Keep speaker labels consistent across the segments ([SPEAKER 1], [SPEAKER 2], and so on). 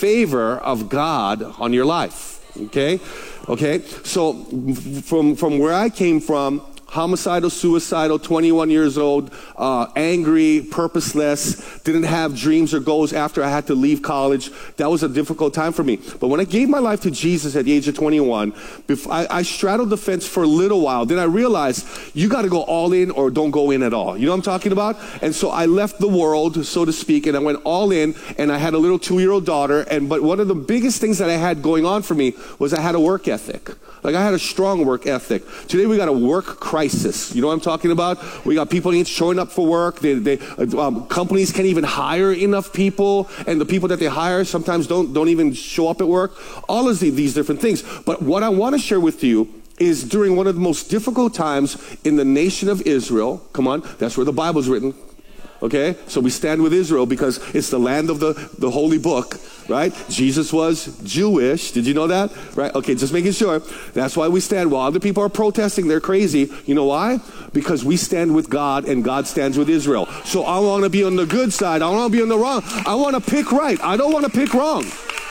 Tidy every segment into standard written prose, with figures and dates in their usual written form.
[SPEAKER 1] favor of God on your life. Okay? Okay? So from where I came from, homicidal, suicidal, 21 years old, angry, purposeless, didn't have dreams or goals after I had to leave college. That was a difficult time for me. But when I gave my life to Jesus at the age of 21, I straddled the fence for a little while. Then I realized you got to go all in or don't go in at all. You know what I'm talking about? And so I left the world, so to speak, and I went all in, and I had a little 2-year-old daughter. But one of the biggest things that I had going on for me was I had a work ethic. Like, I had a strong work ethic. Today we got a work crisis. You know what I'm talking about? We got people showing up for work. Companies can't even hire enough people, and the people that they hire sometimes don't even show up at work. All of these different things. But what I want to share with you is during one of the most difficult times in the nation of Israel. Come on, that's where the Bible's written. Okay, so we stand with Israel because it's the land of the holy book, right? Jesus was Jewish. Did you know that? Right? Okay, just making sure. That's why we stand. While other people are protesting, they're crazy. You know why? Because we stand with God and God stands with Israel. So I want to be on the good side. I want to be on the wrong. I want to pick right. I don't want to pick wrong.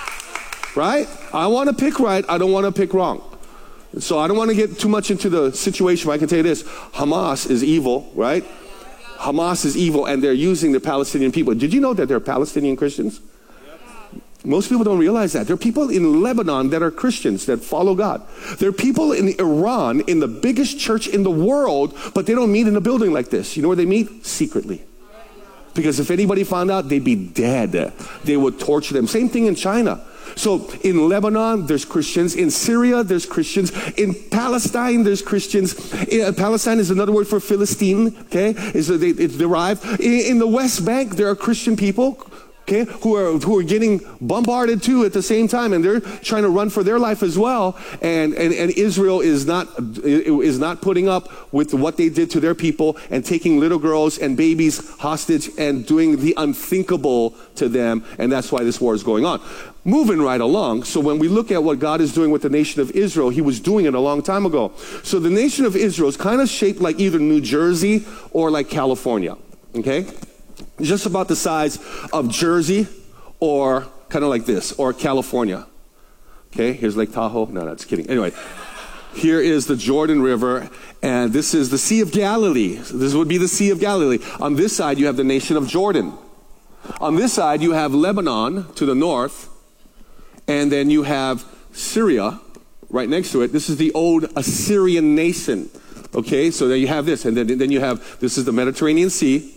[SPEAKER 1] Right? I want to pick right. I don't want to pick wrong. So I don't want to get too much into the situation, but I can tell you this. Hamas is evil, right? Hamas is evil, and they're using the Palestinian people. Did you know that they're Palestinian Christians? Most people don't realize that. There are people in Lebanon that are Christians that follow God. There are people in Iran, in the biggest church in the world, but they don't meet in a building like this. You know where they meet? Secretly. Because if anybody found out, they'd be dead. They would torture them. Same thing in China. So in Lebanon, there's Christians. In Syria, there's Christians. In Palestine, there's Christians. Palestine is another word for Philistine, okay? It's derived. In the West Bank, there are Christian people, okay, who are getting bombarded too at the same time, and they're trying to run for their life as well. And Israel is not putting up with what they did to their people and taking little girls and babies hostage and doing the unthinkable to them. And that's why this war is going on. Moving right along. So when we look at what God is doing with the nation of Israel, he was doing it a long time ago. So the nation of Israel is kind of shaped like either New Jersey or like California, okay? Just about the size of Jersey or kind of like this, or California. Okay, here's Lake Tahoe. No, just kidding. Anyway, here is the Jordan River, and this is the Sea of Galilee. This would be the Sea of Galilee. On this side, you have the nation of Jordan. On this side, you have Lebanon to the north, and then you have Syria right next to it. This is the old Assyrian nation. Okay, so there you have this, and then you have, this is the Mediterranean Sea.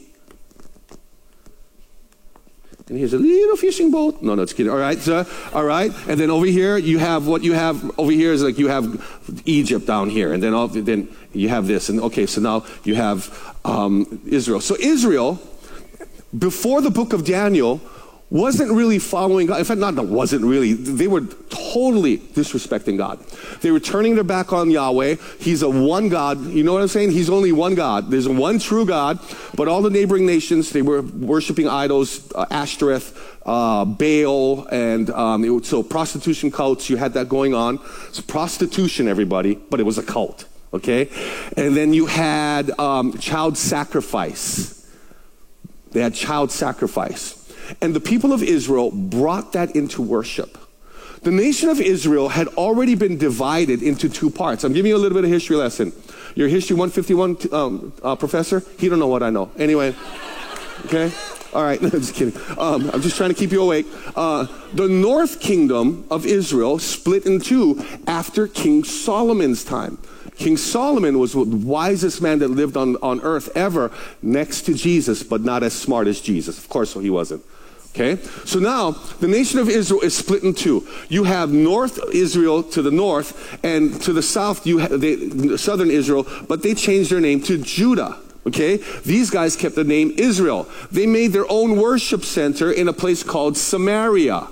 [SPEAKER 1] And here's a little fishing boat. No, just kidding. All right, sir. All right. And then over here, you have what you have over here is like you have Egypt down here. And then you have this. And okay, so now you have Israel. So Israel, before the book of Daniel, wasn't really following God. In fact, wasn't really. They were totally disrespecting God. They were turning their back on Yahweh. He's a one God. You know what I'm saying? He's only one God. There's one true God. But all the neighboring nations, they were worshiping idols, Ashtoreth, Baal, and so prostitution cults. You had that going on. It's prostitution, everybody, but it was a cult. Okay? And then you had child sacrifice. They had child sacrifice. And the people of Israel brought that into worship. The nation of Israel had already been divided into two parts. I'm giving you a little bit of history lesson. Your History 151 professor, he don't know what I know. Anyway, okay? All right, no, just kidding. I'm just trying to keep you awake. The north kingdom of Israel split in two after King Solomon's time. King Solomon was the wisest man that lived on earth ever, next to Jesus, but not as smart as Jesus. Of course, so he wasn't. Okay? So now, the nation of Israel is split in two. You have North Israel to the north, and to the south, you have southern Israel, but they changed their name to Judah. Okay? These guys kept the name Israel. They made their own worship center in a place called Samaria.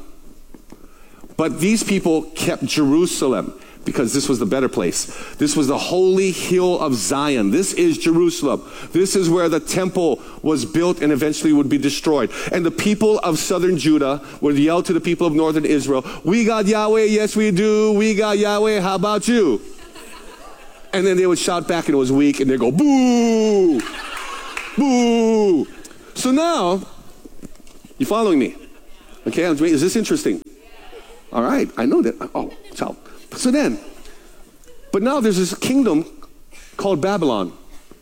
[SPEAKER 1] But these people kept Jerusalem, because this was the better place. This was the holy hill of Zion. This is Jerusalem. This is where the temple was built and eventually would be destroyed. And the people of southern Judah would yell to the people of northern Israel, "We got Yahweh, yes we do. We got Yahweh, how about you?" And then they would shout back and it was weak and they'd go, "Boo! Boo!" So now, you following me? Okay, is this interesting? All right, I know that. Oh, so then, but now there's this kingdom called Babylon.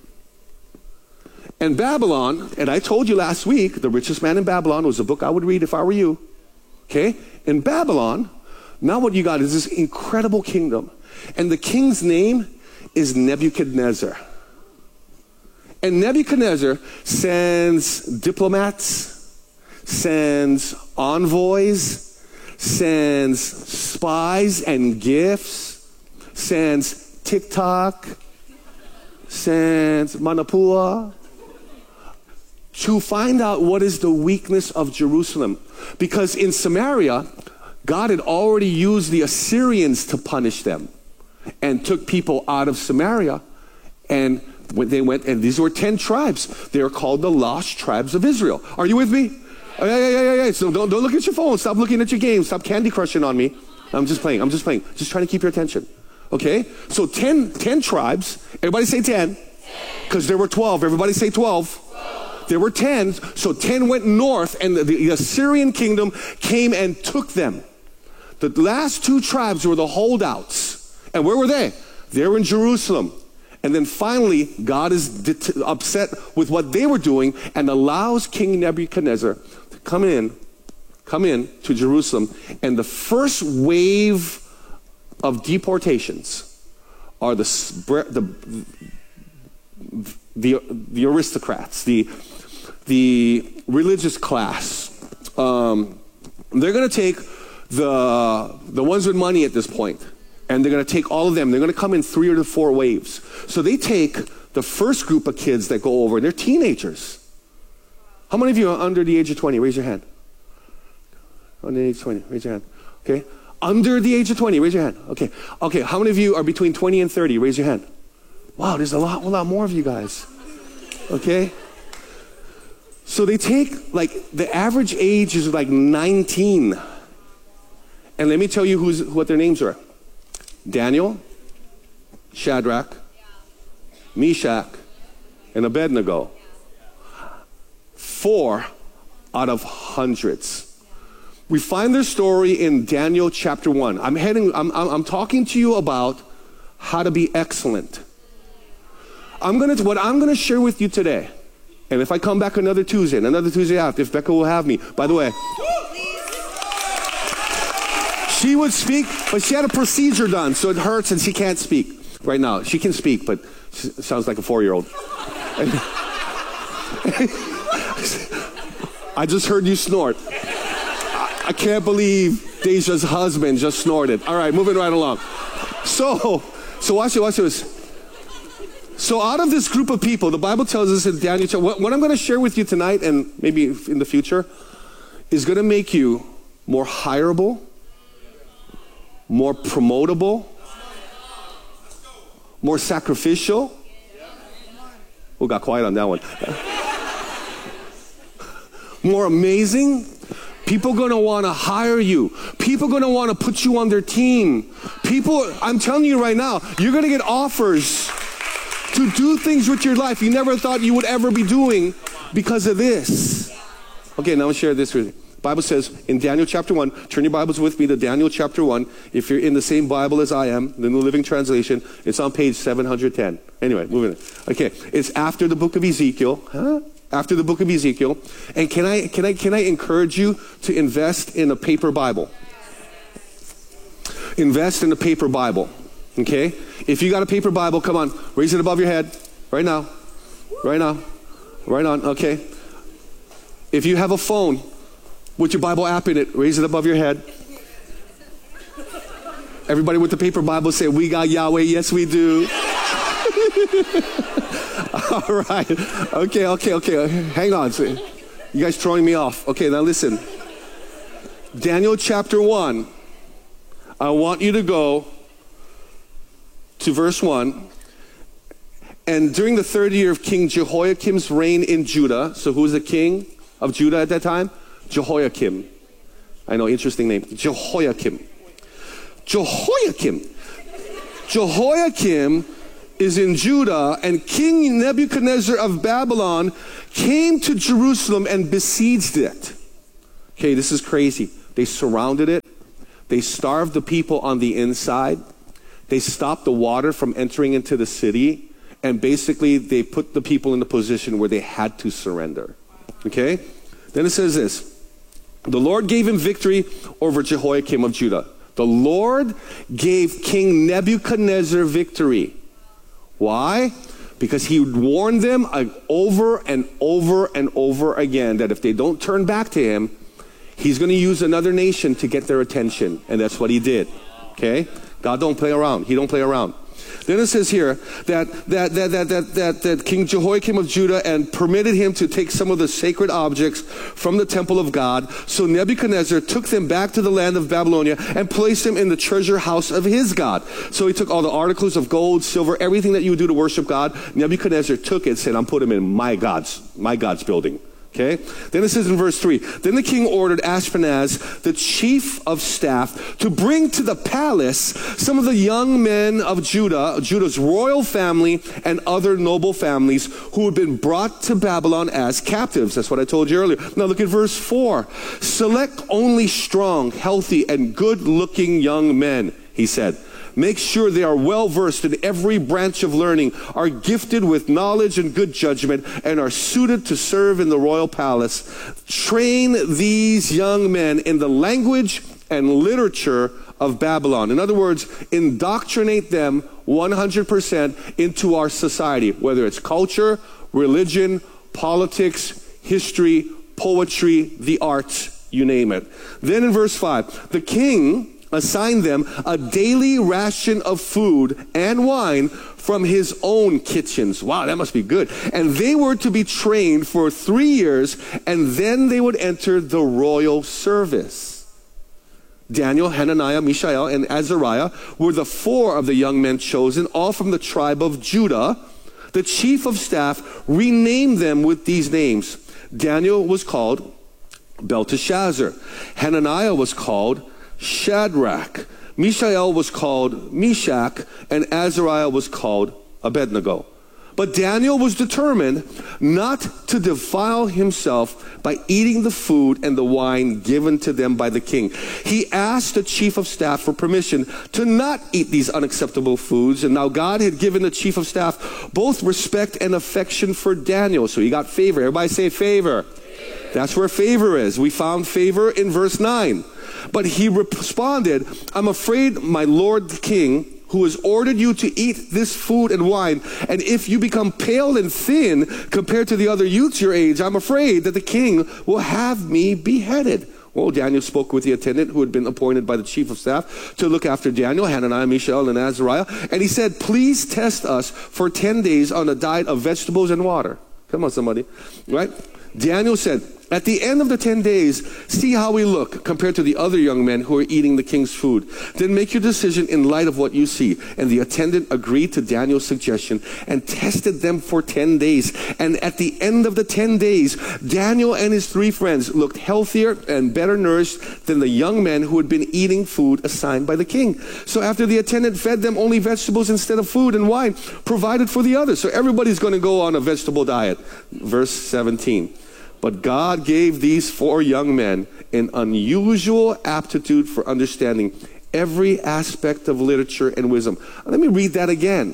[SPEAKER 1] And Babylon, and I told you last week, The Richest Man in Babylon was a book I would read if I were you. Okay? In Babylon, now what you got is this incredible kingdom. And the king's name is Nebuchadnezzar. And Nebuchadnezzar sends diplomats, sends envoys, sends spies and gifts, sends TikTok, sends Manipua, to find out what is the weakness of Jerusalem. Because in Samaria, God had already used the Assyrians to punish them and took people out of Samaria. And when they went, and these were 10 tribes. They are called the lost tribes of Israel. Are you with me? Oh, yeah. So don't look at your phone. Stop looking at your game. Stop candy crushing on me. I'm just playing. Just trying to keep your attention. Okay? So 10 tribes. Everybody say 10. Because there were 12. Everybody say 12. There were 10, so 10 went north, and the Assyrian kingdom came and took them. The last 2 tribes were the holdouts. And where were they? They were in Jerusalem. And then finally, God is upset with what they were doing and allows King Nebuchadnezzar to come in to Jerusalem. And the first wave of deportations are the aristocrats, the religious class. They're going to take the ones with money at this point, and they're going to take all of them. They're going to come in 3 or 4 waves. So they take the first group of kids that go over, and they're teenagers. How many of you are under the age of 20? Raise your hand. Under the age of 20, raise your hand. Okay. Under the age of 20, raise your hand. Okay. How many of you are between 20 and 30? Raise your hand. Wow, there's a lot more of you guys. Okay? So they take, the average age is 19. And let me tell you what their names are. Daniel, Shadrach, Meshach, and Abednego. 4 out of hundreds. We find their story in Daniel chapter 1. I'm talking to you about how to be excellent. What I'm going to share with you today, and if I come back another Tuesday after, if Becca will have me, by the way, she would speak, but she had a procedure done, so it hurts and she can't speak right now. She can speak, but she sounds like a 4-year-old. I just heard you snort. I can't believe Deja's husband just snorted. All right, moving right along. So watch this. So out of this group of people, the Bible tells us in Daniel, what I'm going to share with you tonight and maybe in the future is going to make you more hireable, more promotable, more sacrificial. Oh, got quiet on that one. More amazing. People are going to want to hire you. People are going to want to put you on their team. I'm telling you right now, you're going to get offers to do things with your life you never thought you would ever be doing because of this. Okay, now I'll share this with you. The Bible says in Daniel chapter 1, turn your Bibles with me to Daniel chapter 1. If you're in the same Bible as I am, the New Living Translation, it's on page 710. Anyway, moving on. Okay, it's after the book of Ezekiel. After the book of Ezekiel. And can I encourage you to invest in a paper Bible? Invest in a paper Bible. Okay? If you got a paper Bible, come on, raise it above your head. Right now. Right on, okay? If you have a phone with your Bible app in it, raise it above your head. Everybody with the paper Bible say, we got Yahweh, yes we do. All right, okay, hang on. You guys throwing me off. Okay, now listen. Daniel chapter 1, I want you to go to verse 1. And during the 3rd year of King Jehoiakim's reign in Judah, so who was the king of Judah at that time? Jehoiakim. I know, interesting name. Jehoiakim is in Judah, and King Nebuchadnezzar of Babylon came to Jerusalem and besieged it. Okay, this is crazy. They surrounded it. They starved the people on the inside. They stopped the water from entering into the city. And basically, they put the people in a position where they had to surrender. Okay? Then it says this. The Lord gave him victory over Jehoiakim of Judah. The Lord gave King Nebuchadnezzar victory. Why? Because he warned them over and over and over again that if they don't turn back to him, he's going to use another nation to get their attention. And that's what he did. Okay? God don't play around. He don't play around. Then it says here that King Jehoiakim of Judah and permitted him to take some of the sacred objects from the temple of God. So Nebuchadnezzar took them back to the land of Babylonia and placed them in the treasure house of his God. So he took all the articles of gold, silver, everything that you would do to worship God. Nebuchadnezzar took it and said, I'm putting them in my God's building. Okay? Then it says in verse 3, then the king ordered Ashpenaz, the chief of staff, to bring to the palace some of the young men of Judah's royal family and other noble families who had been brought to Babylon as captives. That's what I told you earlier. Now look at verse 4. Select only strong, healthy, and good-looking young men, he said. Make sure they are well versed in every branch of learning, are gifted with knowledge and good judgment, and are suited to serve in the royal palace. Train these young men in the language and literature of Babylon. In other words, indoctrinate them 100% into our society, whether it's culture, religion, politics, history, poetry, the arts, you name it. Then in verse 5, the king assigned them a daily ration of food and wine from his own kitchens. Wow, that must be good. And they were to be trained for 3 years, and then they would enter the royal service. Daniel, Hananiah, Mishael, and Azariah were the 4 of the young men chosen, all from the tribe of Judah. The chief of staff renamed them with these names. Daniel was called Belteshazzar. Hananiah was called Shadrach. Mishael was called Meshach, and Azariah was called Abednego. But Daniel was determined not to defile himself by eating the food and the wine given to them by the king. He asked the chief of staff for permission to not eat these unacceptable foods. And now God had given the chief of staff both respect and affection for Daniel. So he got favor. Everybody say favor. That's where favor is. We found favor in verse 9. But he responded, I'm afraid, my lord the king, who has ordered you to eat this food and wine, and if you become pale and thin compared to the other youths your age, I'm afraid that the king will have me beheaded. Well, Daniel spoke with the attendant who had been appointed by the chief of staff to look after Daniel, Hananiah, Mishael, and Azariah. And he said, please test us for 10 days on a diet of vegetables and water. Come on, somebody. Right? Daniel said, at the end of the 10 days, see how we look compared to the other young men who are eating the king's food. Then make your decision in light of what you see. And the attendant agreed to Daniel's suggestion and tested them for 10 days. And at the end of the 10 days, Daniel and his 3 friends looked healthier and better nourished than the young men who had been eating food assigned by the king. So after the attendant fed them only vegetables instead of food and wine provided for the others. So everybody's going to go on a vegetable diet. Verse 17. But God gave these 4 young men an unusual aptitude for understanding every aspect of literature and wisdom. Let me read that again.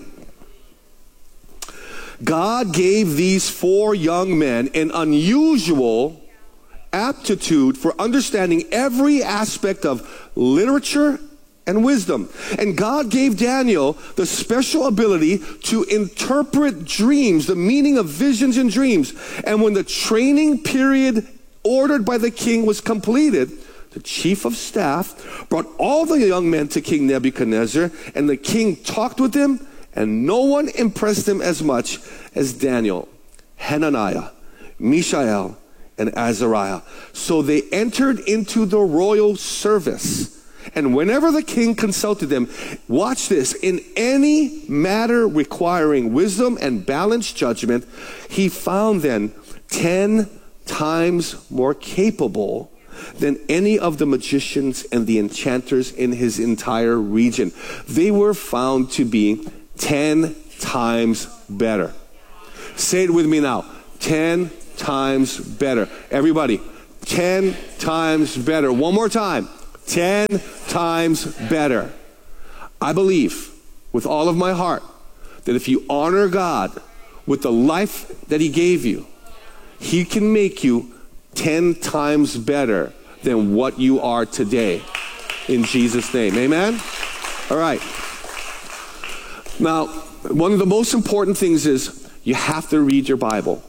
[SPEAKER 1] God gave these 4 young men an unusual aptitude for understanding every aspect of literature and wisdom. And God gave Daniel the special ability to interpret dreams, the meaning of visions and dreams. And when the training period ordered by the king was completed, the chief of staff brought all the young men to King Nebuchadnezzar, and the king talked with them, and no one impressed him as much as Daniel, Hananiah, Mishael, and Azariah. So they entered into the royal service. And whenever the king consulted them, watch this, in any matter requiring wisdom and balanced judgment, he found them 10 times more capable than any of the magicians and the enchanters in his entire region. They were found to be 10 times better. Say it with me now. 10 times better. Everybody, 10 times better. One more time. 10 times better. I believe with all of my heart that if you honor God with the life that he gave you, he can make you 10 times better than what you are today. In Jesus' name. Amen? All right. Now, one of the most important things is you have to read your Bible.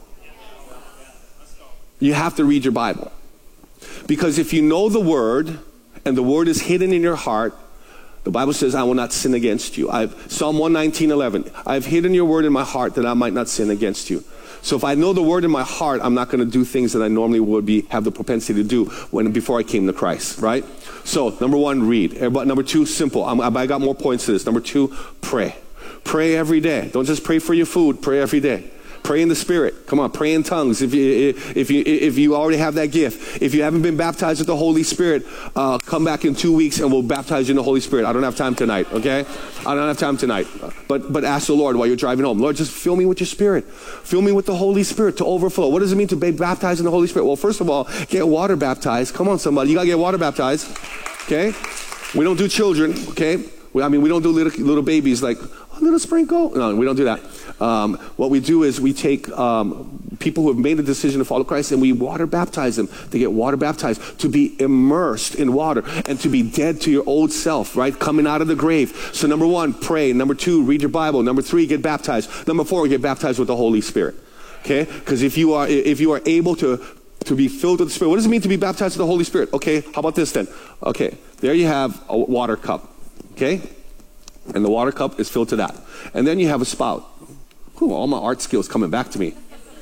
[SPEAKER 1] You have to read your Bible. Because if you know the Word, and the Word is hidden in your heart, the Bible says, I will not sin against you. Psalm 119:11. I've hidden your Word in my heart that I might not sin against you. So if I know the Word in my heart, I'm not going to do things that I normally would have the propensity to do before I came to Christ, right? So, number one, read. Number two, simple. I got more points to this. Number two, pray. Pray every day. Don't just pray for your food. Pray every day. Pray in the Spirit. Come on, pray in tongues if you already have that gift. If you haven't been baptized with the Holy Spirit, come back in 2 weeks and we'll baptize you in the Holy Spirit. I don't have time tonight, okay? I don't have time tonight. But ask the Lord while you're driving home. Lord, just fill me with your Spirit. Fill me with the Holy Spirit to overflow. What does it mean to be baptized in the Holy Spirit? Well, first of all, get water baptized. Come on, somebody. You got to get water baptized, okay? We don't do children, okay? We don't do little babies like, a little sprinkle. No, we don't do that. What we do is we take people who have made a decision to follow Christ and we water baptize them. They get water baptized to be immersed in water and to be dead to your old self, right? Coming out of the grave. So number one, pray. Number two, read your Bible. Number three, get baptized. Number four, get baptized with the Holy Spirit. Okay? Because if you are able to be filled with the Spirit, what does it mean to be baptized with the Holy Spirit? Okay, how about this then? Okay, there you have a water cup. Okay? And the water cup is filled to that. And then you have a spout. Ooh, all my art skills coming back to me.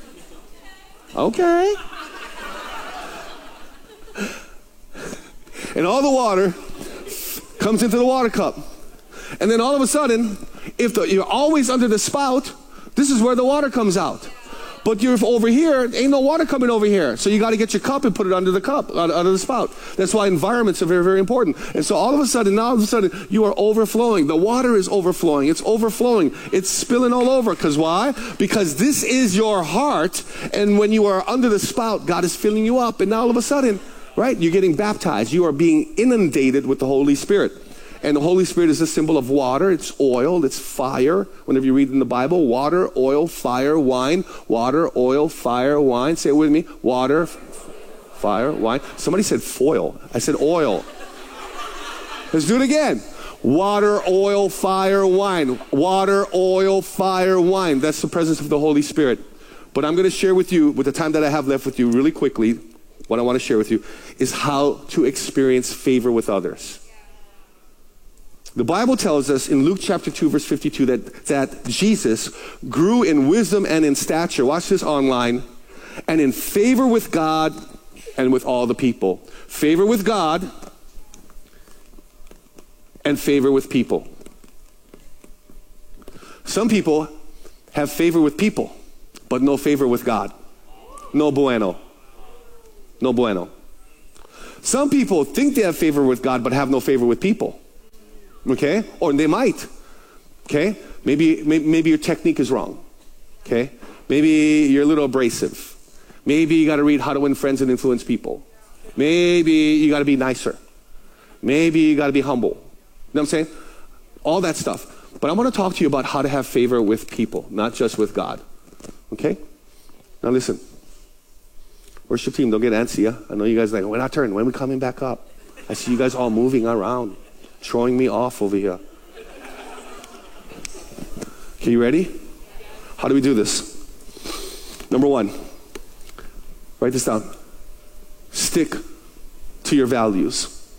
[SPEAKER 1] Okay. And all the water comes into the water cup. And then all of a sudden, you're always under the spout, this is where the water comes out. But you're over here, ain't no water coming over here. So you got to get your cup and put it under the cup, under the spout. That's why environments are very, very important. And so all of a sudden, you are overflowing. The water is overflowing. It's overflowing. It's spilling all over. Because why? Because this is your heart. And when you are under the spout, God is filling you up. And now all of a sudden, right, you're getting baptized. You are being inundated with the Holy Spirit. And the Holy Spirit is a symbol of water. It's oil. It's fire. Whenever you read in the Bible, water, oil, fire, wine. Water, oil, fire, wine. Say it with me. Water, fire, wine. Somebody said foil. I said oil. Let's do it again. Water, oil, fire, wine. Water, oil, fire, wine. That's the presence of the Holy Spirit. But I'm going to share with you, with the time that I have left with you really quickly, what I want to share with you is how to experience favor with others. The Bible tells us in Luke chapter 2, verse 52, that Jesus grew in wisdom and in stature, watch this online, and in favor with God and with all the people. Favor with God and favor with people. Some people have favor with people, but no favor with God. No bueno. No bueno. Some people think they have favor with God, but have no favor with people. Okay? Or they might. Okay? Maybe your technique is wrong. Okay? Maybe you're a little abrasive. Maybe you got to read How to Win Friends and Influence People. Maybe you got to be nicer. Maybe you got to be humble. You know what I'm saying? All that stuff. But I want to talk to you about how to have favor with people, not just with God. Okay? Now listen. Worship team, don't get antsy. Yeah? I know you guys are like, when our turn, when are we coming back up? I see you guys all moving around. Throwing me off over here. Okay, you ready? How do we do this? Number one, write this down. Stick to your values.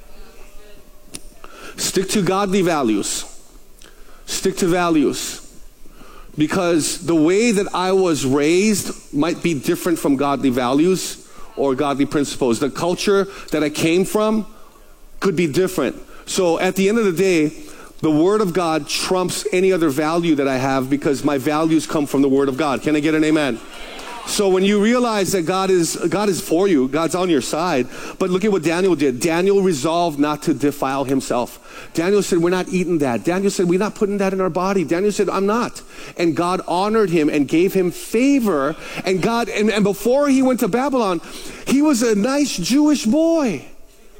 [SPEAKER 1] Stick to godly values. Stick to values. Because the way that I was raised might be different from godly values or godly principles. The culture that I came from could be different. So at the end of the day, the Word of God trumps any other value that I have because my values come from the Word of God. Can I get an amen? So when you realize that God is for you, God's on your side, but look at what Daniel did. Daniel resolved not to defile himself. Daniel said, we're not eating that. Daniel said, we're not putting that in our body. Daniel said, I'm not. And God honored him and gave him favor. And and before he went to Babylon, he was a nice Jewish boy.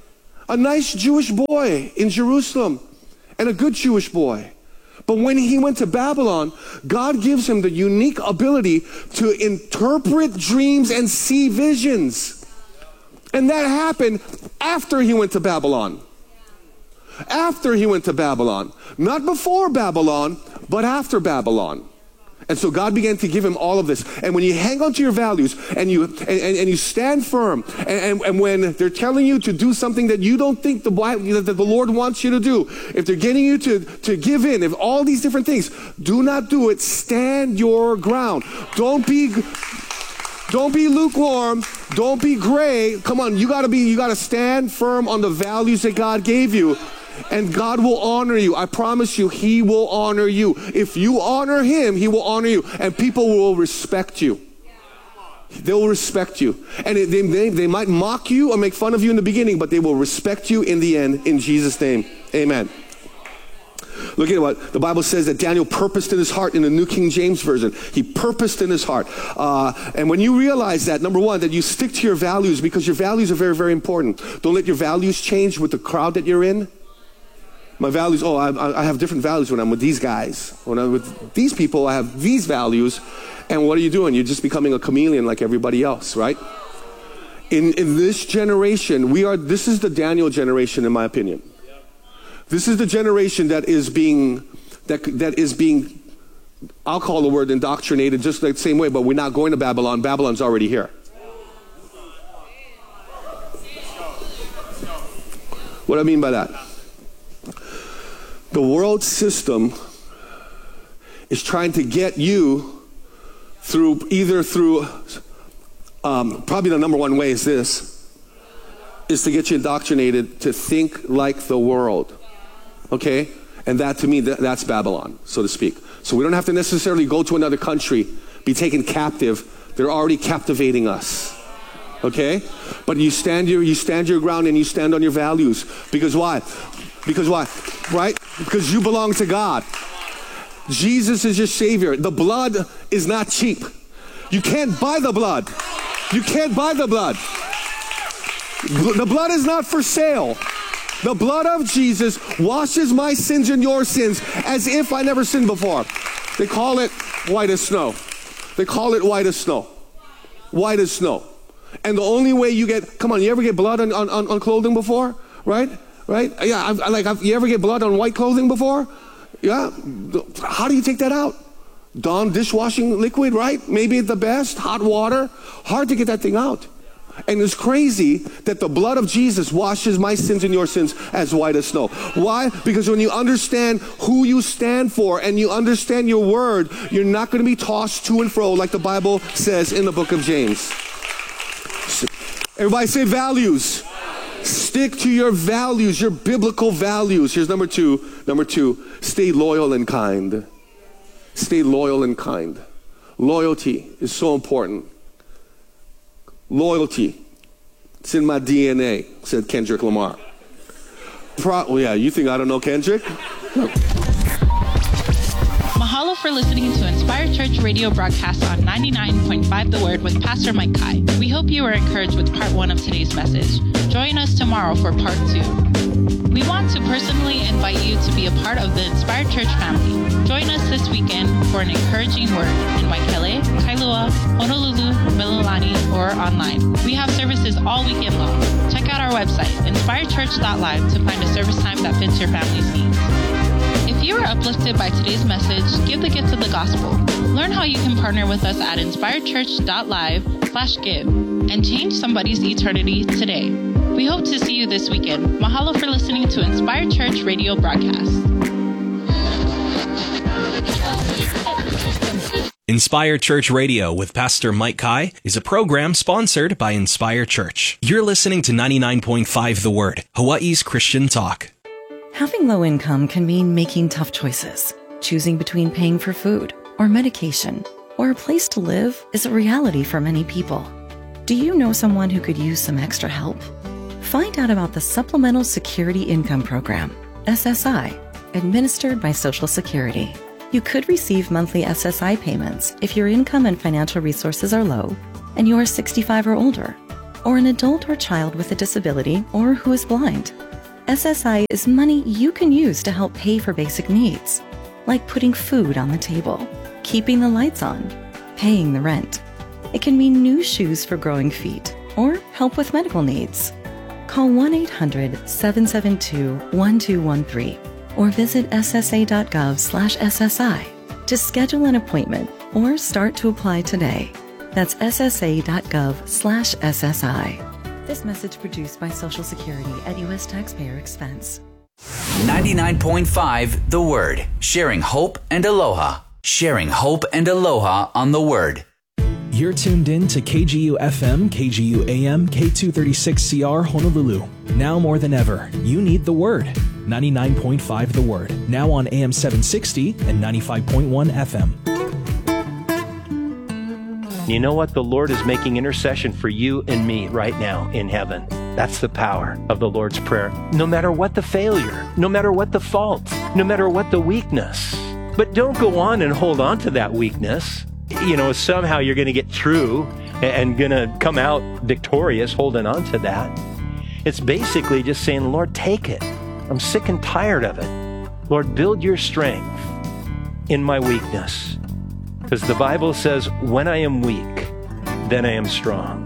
[SPEAKER 1] A nice Jewish boy in Jerusalem, and a good Jewish boy. But when he went to Babylon, God gives him the unique ability to interpret dreams and see visions. And that happened after he went to Babylon. After he went to Babylon. Not before Babylon, but after Babylon. And so God began to give him all of this. And when you hang on to your values and you stand firm, and when they're telling you to do something that you don't think that the Lord wants you to do, if they're getting you to give in, if all these different things, do not do it. Stand your ground. Don't be lukewarm. Don't be gray. Come on, you gotta stand firm on the values that God gave you. And God will honor you. I promise you, He will honor you. If you honor Him, He will honor you. And people will respect you. They will respect you. And they might mock you or make fun of you in the beginning, but they will respect you in the end. In Jesus' name, amen. Look at what the Bible says that Daniel purposed in his heart in the New King James Version. He purposed in his heart. And when you realize that, number one, that you stick to your values, because your values are very, very important. Don't let your values change with the crowd that you're in. My values, I have different values when I'm with these guys. When I'm with these people, I have these values. And what are you doing? You're just becoming a chameleon like everybody else, right? In this generation, this is the Daniel generation, in my opinion. This is the generation that is being, I'll call the word indoctrinated just like the same way, but we're not going to Babylon. Babylon's already here. What do I mean by that? The world system is trying to get you through, probably the number one way is to get you indoctrinated to think like the world. Okay? And that, to me, that's Babylon, so to speak. So we don't have to necessarily go to another country, be taken captive. They're already captivating us. Okay? But you stand your ground and you stand on your values. Because why? Right? Because you belong to God. Jesus is your Savior. The blood is not cheap. You can't buy the blood. You can't buy the blood. The blood is not for sale. The blood of Jesus washes my sins and your sins as if I never sinned before. They call it white as snow. They call it white as snow. White as snow. And the only way you ever get blood on clothing before? Right? Right? Yeah, you ever get blood on white clothing before? Yeah. How do you take that out? Dawn dishwashing liquid, right? Maybe the best. Hot water. Hard to get that thing out. And it's crazy that the blood of Jesus washes my sins and your sins as white as snow. Why? Because when you understand who you stand for and you understand your word, you're not going to be tossed to and fro like the Bible says in the book of James. Everybody say values. Stick to your values, your biblical values. Here's number two. Number two, stay loyal and kind. Stay loyal and kind. Loyalty is so important. Loyalty. It's in my DNA, said Kendrick Lamar. You think I don't know Kendrick?
[SPEAKER 2] Mahalo for listening to Inspired Church radio broadcast on 99.5 The Word with Pastor Mike Kai. We hope you were encouraged with part 1 of today's message. Join us tomorrow for part 2. We want to personally invite you to be a part of the Inspired Church family. Join us this weekend for an encouraging word in Waikele, Kailua, Honolulu, Mililani, or online. We have services all weekend long. Check out our website, inspiredchurch.live, to find a service time that fits your family's needs. If you were uplifted by today's message, give the gift of the gospel. Learn how you can partner with us at inspiredchurch.live/give and change somebody's eternity today. We hope to see you this weekend. Mahalo for listening to Inspired Church radio broadcast.
[SPEAKER 3] Inspired Church Radio with Pastor Mike Kai is a program sponsored by Inspired Church. You're listening to 99.5 The Word, Hawaii's Christian talk.
[SPEAKER 4] Having low income can mean making tough choices. Choosing between paying for food or medication or a place to live is a reality for many people. Do you know someone who could use some extra help? Find out about the Supplemental Security Income Program, SSI, administered by Social Security. You could receive monthly SSI payments if your income and financial resources are low and you are 65 or older. or an adult or child with a disability or who is blind. SSI is money you can use to help pay for basic needs, like putting food on the table, keeping the lights on, paying the rent. It can mean new shoes for growing feet or help with medical needs. Call 1-800-772-1213 or visit ssa.gov/SSI to schedule an appointment or start to apply today. That's ssa.gov/SSI. This message produced by Social Security at U.S. taxpayer expense.
[SPEAKER 5] 99.5 The Word. Sharing hope and aloha. Sharing hope and aloha on The Word.
[SPEAKER 3] You're tuned in to KGU FM, KGU AM, K236CR Honolulu. Now more than ever, you need The Word. 99.5 The Word. Now on AM 760 and 95.1 FM.
[SPEAKER 6] You know what? The Lord is making intercession for you and me right now in heaven. That's the power of the Lord's Prayer. No matter what the failure, no matter what the fault, no matter what the weakness. But don't go on and hold on to that weakness. You know, somehow you're going to get through and going to come out victorious holding on to that. It's basically just saying, Lord, take it. I'm sick and tired of it. Lord, build your strength in my weakness. Because the Bible says, when I am weak, then I am strong.